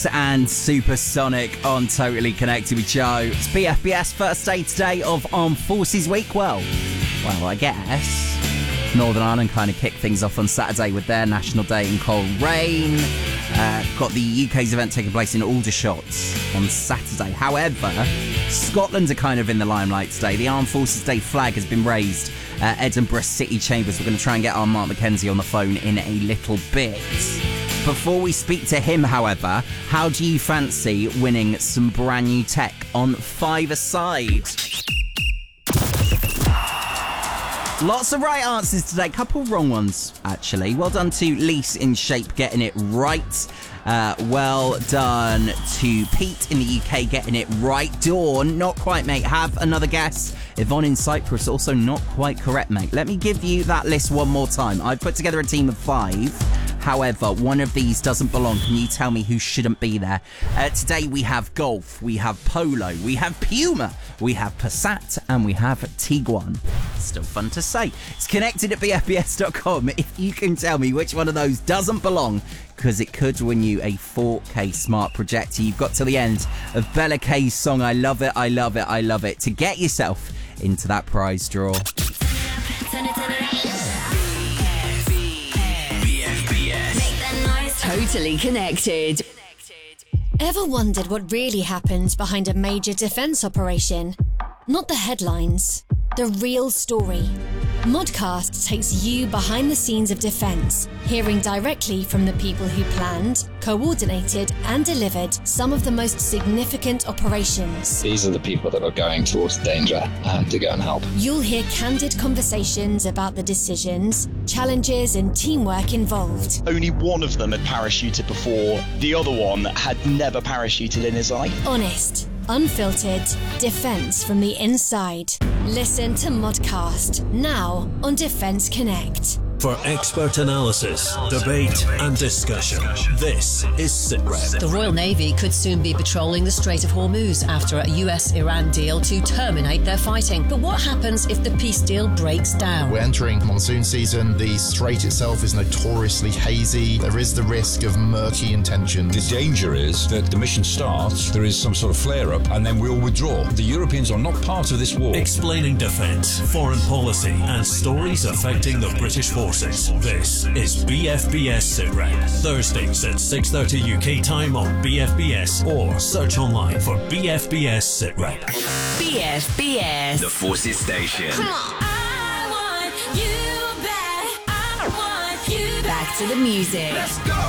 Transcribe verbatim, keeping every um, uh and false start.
And Supersonic on Totally Connected with Joe. It's B F B S first day today of Armed Forces Week. Well, well, I guess Northern Ireland kind of kicked things off on Saturday with their National Day in Coleraine. Uh, got the U K's event taking place in Aldershot on Saturday. However, Scotland are kind of in the limelight today. The Armed Forces Day flag has been raised at Edinburgh City Chambers. We're going to try and get our Mark McKenzie on the phone in a little bit. Before we speak to him, however, how do you fancy winning some brand new tech on Five-A-Side? Lots of right answers today, couple wrong ones, actually. Well done to Lise in Shape getting it right. Uh, well done to Pete in the U K getting it right. Dawn, not quite, mate. Have another guess. Yvonne in Cyprus, also not quite correct, mate. Let me give you that list one more time. I've put together a team of five. However, one of these doesn't belong. Can you tell me who shouldn't be there? Uh, today we have Golf, we have Polo, we have Puma, we have Passat, and we have Tiguan. Still fun to say. It's connected at b f b s dot com if you can tell me which one of those doesn't belong, because it could win you a four K smart projector. You've got till the end of Bella K's song, I Love It, I Love It, I Love It, to get yourself into that prize draw. Totally Connected. Ever wondered what really happens behind a major defense operation? Not the headlines, the real story. Modcast takes you behind the scenes of defense, hearing directly from the people who planned, coordinated and delivered some of the most significant operations. These are the people that are going towards danger and to go and help. You'll hear candid conversations about the decisions, challenges and teamwork involved. Only one of them had parachuted before. The other one had never parachuted in his life. Honest, unfiltered, defense from the inside. Listen to Modcast, now on Defence Connect. For expert analysis, debate and discussion, this is SITREP. The Royal Navy could soon be patrolling the Strait of Hormuz after a U S Iran deal to terminate their fighting. But what happens if the peace deal breaks down? We're entering monsoon season. The strait itself is notoriously hazy. There is the risk of murky intentions. The danger is that the mission starts, there is some sort of flare-up, and then we'll withdraw. The Europeans are not part of this war. Explaining defence, foreign policy and stories affecting the British forces. This is B F B S SITREP. Thursdays at six thirty U K time on B F B S or search online for B F B S SITREP. B F B S. The Forces Station. Come on. I want you back. I want you back. Back to the music. Let's go.